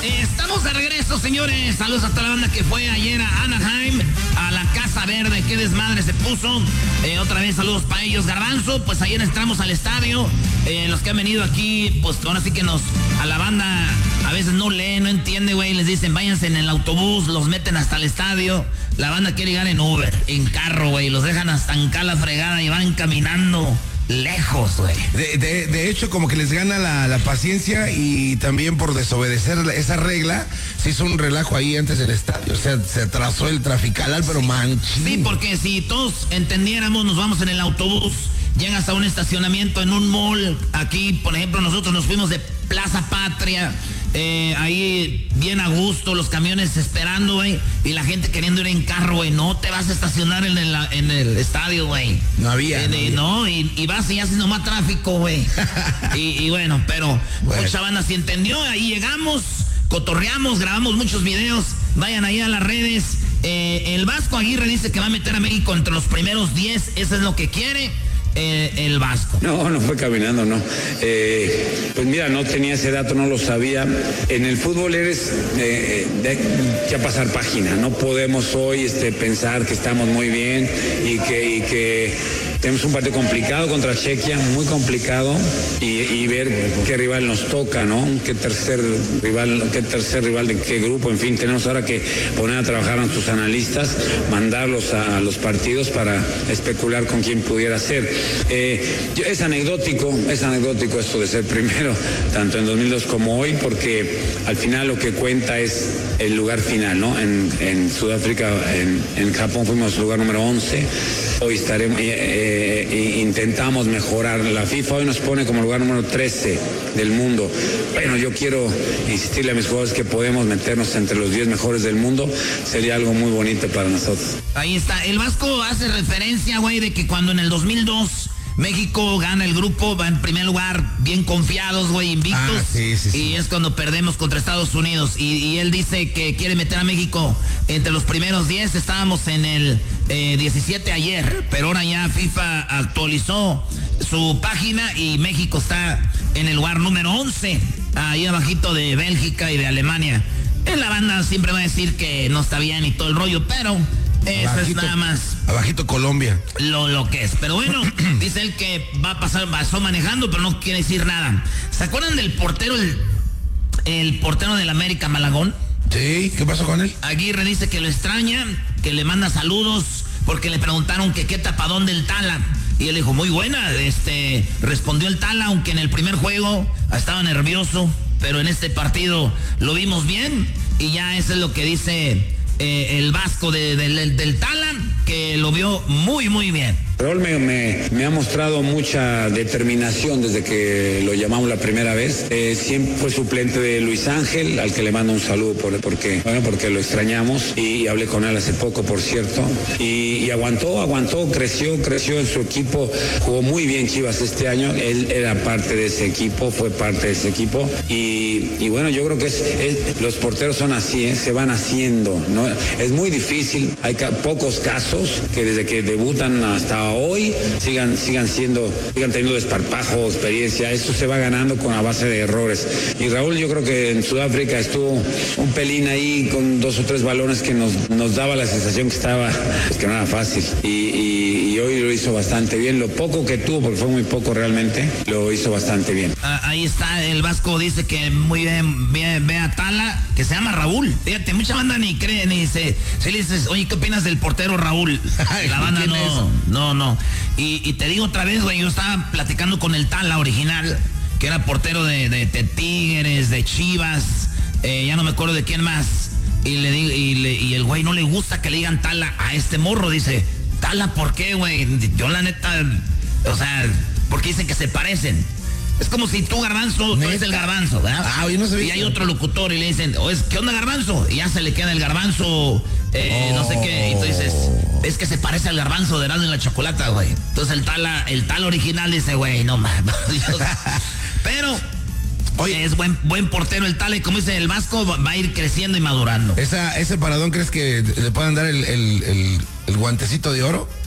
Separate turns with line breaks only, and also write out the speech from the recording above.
Estamos de regreso, señores. Saludos a toda la banda que fue ayer a Anaheim, a la Casa Verde. Qué desmadre se puso. Otra vez saludos para ellos. Garbanzo, pues ayer entramos al estadio. Los que han venido aquí, pues ahora sí que a la banda a veces no lee, no entiende, güey. Les dicen, váyanse en el autobús, los meten hasta el estadio. La banda quiere llegar en Uber, en carro, güey. Los dejan hasta en la fregada y van caminando lejos, güey.
De hecho, como que les gana la paciencia, y también por desobedecer esa regla, se hizo un relajo ahí antes del estadio. O sea, se atrasó el traficalal, pero manchín.
Sí, porque si todos entendiéramos, nos vamos en el autobús, llegas a un estacionamiento en un mall. Aquí, por ejemplo, nosotros nos fuimos de Plaza Patria, ahí bien a gusto, los camiones esperando, güey, y la gente queriendo ir en carro, güey. No te vas a estacionar en el estadio, güey.
No había.
No, y vas y haces nomás tráfico, güey. y bueno, pero mucha banda sí entendió. Ahí llegamos, cotorreamos, grabamos muchos videos. Vayan ahí a las redes. El Vasco Aguirre dice que va a meter a México entre los primeros 10. Eso es lo que quiere. El Vasco.
No fue caminando, no. Pues mira, no tenía ese dato, no lo sabía. En el fútbol eres ya pasar página. No podemos hoy pensar que estamos muy bien y que tenemos un partido complicado contra Chequia, muy complicado, y ver qué rival nos toca, ¿no? Qué tercer rival de qué grupo. En fin, tenemos ahora que poner a trabajar a nuestros analistas, mandarlos a los partidos para especular con quién pudiera ser. Es anecdótico esto de ser primero, tanto en 2002 como hoy, porque al final lo que cuenta es el lugar final, ¿no? En Sudáfrica, en Japón fuimos lugar número 11, hoy estaremos, intentamos mejorar. La FIFA hoy nos pone como lugar número 13 del mundo. Bueno, yo quiero insistirle a mis jugadores que podemos meternos entre los 10 mejores del mundo, sería algo muy bonito para nosotros.
Ahí está, el Vasco hace referencia, güey, de que cuando en el 2002 México gana el grupo, va en primer lugar, bien confiados, güey, invictos.
Sí.
Y es cuando perdemos contra Estados Unidos. Y él dice que quiere meter a México entre los primeros 10. Estábamos en el 17 ayer, pero ahora ya FIFA actualizó su página y México está en el lugar número 11, ahí abajito de Bélgica y de Alemania. La banda siempre va a decir que no está bien y todo el rollo, pero eso es nada más.
Abajito Colombia.
Lo que es. Pero bueno, dice él que pasó manejando, pero no quiere decir nada. ¿Se acuerdan del portero, el portero del América, Malagón?
Sí, ¿qué pasó con él?
Aguirre dice que lo extraña, que le manda saludos, porque le preguntaron que qué tapadón del Tala. Y él dijo, muy buena, respondió el Tala, aunque en el primer juego estaba nervioso, pero en este partido lo vimos bien, y ya eso es lo que dice el Vasco del Tala, que lo vio muy, muy bien.
Raúl me ha mostrado mucha determinación desde que lo llamamos la primera vez. Siempre fue suplente de Luis Ángel, al que le mando un saludo porque lo extrañamos, y hablé con él hace poco, por cierto. Y aguantó, creció en su equipo, jugó muy bien Chivas este año. Él era parte de ese equipo, fue parte de ese equipo. Y bueno, yo creo que los porteros son así, se van haciendo, ¿no? Es muy difícil, hay pocos casos que desde que debutan hasta hoy sigan teniendo desparpajo, experiencia. Eso se va ganando con la base de errores. Y Raúl, yo creo que en Sudáfrica estuvo un pelín ahí con 2 o 3 balones que nos daba la sensación que no era fácil. Y hoy lo hizo bastante bien. Lo poco que tuvo, porque fue muy poco realmente, lo hizo bastante bien.
Ahí está, el Vasco dice que muy bien, ve a Tala, que se llama Raúl. Fíjate, mucha banda ni cree, ni dice, si le dices, oye, ¿qué opinas del portero Raúl? La banda no. Y te digo otra vez, güey, yo estaba platicando con el Tala original, que era portero de Tigres, de Chivas, ya no me acuerdo de quién más. Y le digo, y el güey no le gusta que le digan Tala a este morro. Dice, Tala, ¿por qué, güey? Yo la neta, o sea, porque dicen que se parecen. Es como si tú, Garbanzo, tú eres el Garbanzo, ¿verdad?
Yo no sabía.
Y hay otro locutor y le dicen, ¿qué onda, Garbanzo? Y ya se le queda el Garbanzo, no sé qué. Y tú dices, es que se parece al Garbanzo de Erasmo y la Chocolata, güey. Entonces el Tala original dice, güey, no mames. Pero oye, es buen portero el Tala, y como dice el Vasco, va a ir creciendo y madurando.
¿Ese paradón crees que le puedan dar el guantecito de oro?